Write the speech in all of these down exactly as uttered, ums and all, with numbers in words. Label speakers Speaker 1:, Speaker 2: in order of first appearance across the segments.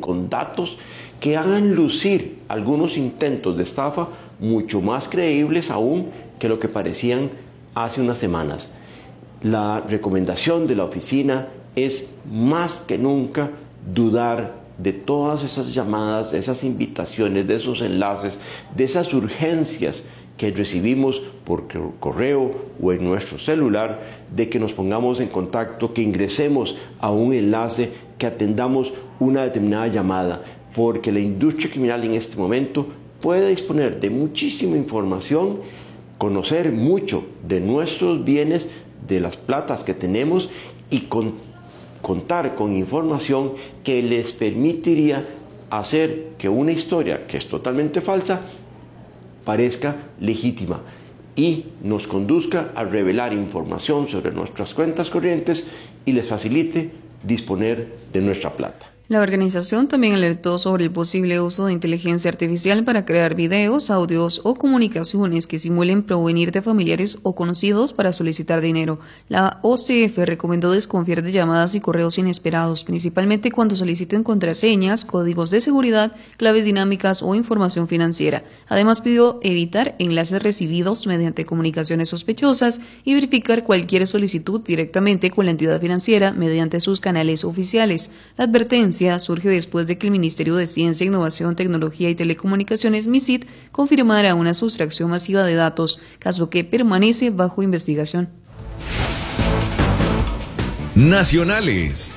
Speaker 1: con datos que hagan lucir algunos intentos de estafa mucho más creíbles aún que lo que parecían hace unas semanas. La recomendación de la oficina es más que nunca dudar de todas esas llamadas, de esas invitaciones, de esos enlaces, de esas urgencias que recibimos por correo o en nuestro celular, de que nos pongamos en contacto, que ingresemos a un enlace, que atendamos una determinada llamada, porque la industria criminal en este momento puede disponer de muchísima información, conocer mucho de nuestros bienes, de las platas que tenemos y con, contar con información que les permitiría hacer que una historia que es totalmente falsa parezca legítima y nos conduzca a revelar información sobre nuestras cuentas corrientes y les facilite disponer de nuestra plata.
Speaker 2: La organización también alertó sobre el posible uso de inteligencia artificial para crear videos, audios o comunicaciones que simulen provenir de familiares o conocidos para solicitar dinero. La O C F recomendó desconfiar de llamadas y correos inesperados, principalmente cuando soliciten contraseñas, códigos de seguridad, claves dinámicas o información financiera. Además, pidió evitar enlaces recibidos mediante comunicaciones sospechosas y verificar cualquier solicitud directamente con la entidad financiera mediante sus canales oficiales. La advertencia surge después de que el Ministerio de Ciencia, Innovación, Tecnología y Telecomunicaciones, MICIT, confirmara una sustracción masiva de datos, caso que permanece bajo investigación.
Speaker 3: Nacionales.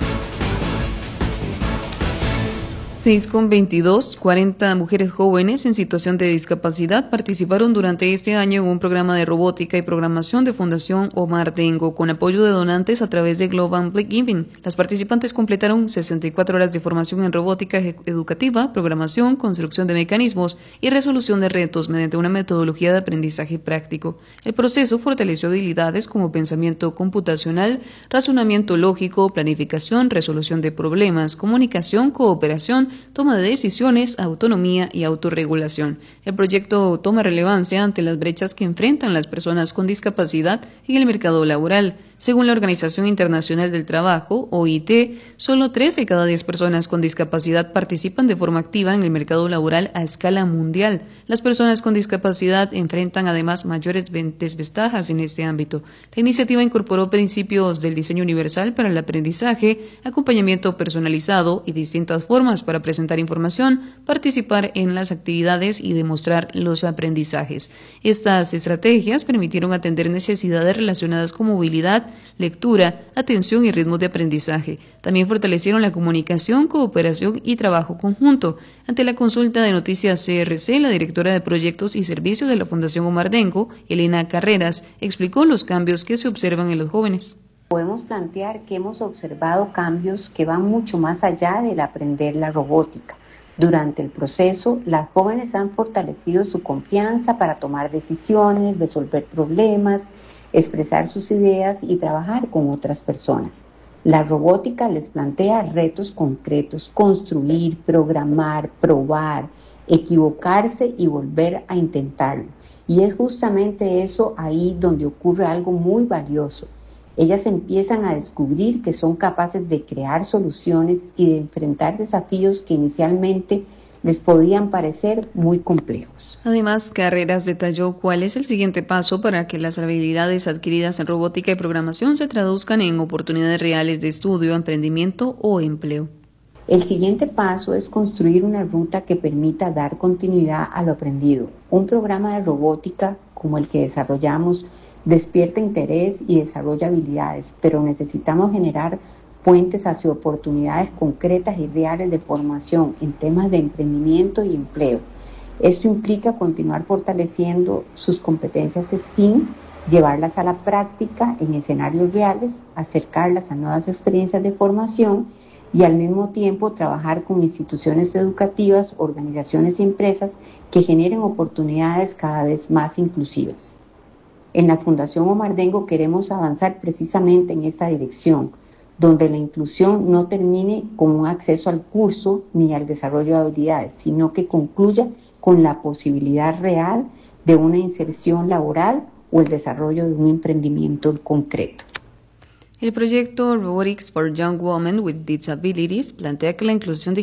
Speaker 2: seis con veintidós, cuarenta mujeres jóvenes en situación de discapacidad participaron durante este año en un programa de robótica y programación de Fundación Omar Dengo, con apoyo de donantes a través de Global Black Giving. Las participantes completaron sesenta y cuatro horas de formación en robótica educativa, programación, construcción de mecanismos y resolución de retos mediante una metodología de aprendizaje práctico. El proceso fortaleció habilidades como pensamiento computacional, razonamiento lógico, planificación, resolución de problemas, comunicación, cooperación, toma de decisiones, autonomía y autorregulación. El proyecto toma relevancia ante las brechas que enfrentan las personas con discapacidad en el mercado laboral. Según la Organización Internacional del Trabajo, O I T, solo tres de cada diez personas con discapacidad participan de forma activa en el mercado laboral a escala mundial. Las personas con discapacidad enfrentan además mayores desventajas en este ámbito. La iniciativa incorporó principios del diseño universal para el aprendizaje, acompañamiento personalizado y distintas formas para presentar información, participar en las actividades y demostrar los aprendizajes. Estas estrategias permitieron atender necesidades relacionadas con movilidad, lectura, atención y ritmos de aprendizaje. También fortalecieron la comunicación, cooperación y trabajo conjunto. Ante la consulta de Noticias C R C, la directora de Proyectos y Servicios de la Fundación Omar Dengo, Elena Carreras, explicó los cambios que se observan en los jóvenes.
Speaker 4: Podemos plantear que hemos observado cambios que van mucho más allá del aprender la robótica. Durante el proceso, las jóvenes han fortalecido su confianza para tomar decisiones, resolver problemas, expresar sus ideas y trabajar con otras personas. La robótica les plantea retos concretos: construir, programar, probar, equivocarse y volver a intentarlo. Y es justamente eso ahí donde ocurre algo muy valioso. Ellas empiezan a descubrir que son capaces de crear soluciones y de enfrentar desafíos que inicialmente les podían parecer muy complejos.
Speaker 2: Además, Carreras detalló cuál es el siguiente paso para que las habilidades adquiridas en robótica y programación se traduzcan en oportunidades reales de estudio, emprendimiento o empleo.
Speaker 4: El siguiente paso es construir una ruta que permita dar continuidad a lo aprendido. Un programa de robótica como el que desarrollamos despierta interés y desarrolla habilidades, pero necesitamos generar puentes hacia oportunidades concretas y reales de formación en temas de emprendimiento y empleo. Esto implica continuar fortaleciendo sus competencias STEAM, llevarlas a la práctica en escenarios reales, acercarlas a nuevas experiencias de formación y al mismo tiempo trabajar con instituciones educativas, organizaciones y empresas que generen oportunidades cada vez más inclusivas. En la Fundación Omar Dengo queremos avanzar precisamente en esta dirección, donde la inclusión no termine con un acceso al curso ni al desarrollo de habilidades, sino que concluya con la posibilidad real de una inserción laboral o el desarrollo de un emprendimiento concreto.
Speaker 2: El proyecto Robotics for Young Women with Disabilities plantea que la inclusión